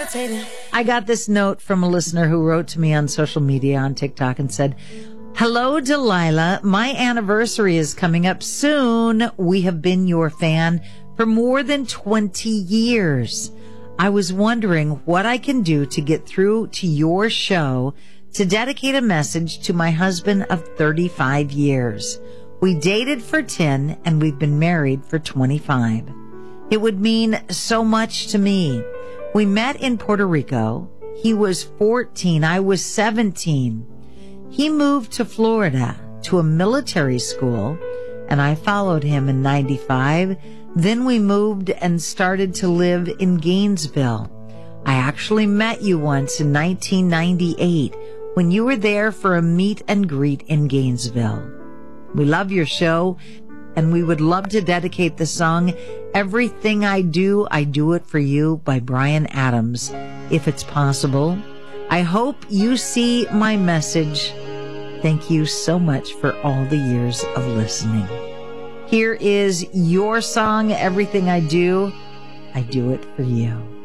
I got this note from a listener who wrote to me on social media on TikTok and said, "Hello, Delilah. My anniversary is coming up soon. We have been your fan for more than 20 years. I was wondering what I can do to get through to your show to dedicate a message to my husband of 35 years. We dated for 10 and we've been married for 25. It would mean so much to me. We met in Puerto Rico. He was 14. I was 17. He moved to Florida to a military school, and I followed him in 95. Then we moved and started to live in Gainesville. I actually met you once in 1998 when you were there for a meet and greet in Gainesville. We love your show, and we would love to dedicate the song Everything I Do It For You by Bryan Adams, if it's possible. I hope you see my message. Thank you so much for all the years of listening." Here is your song, Everything I Do It For You.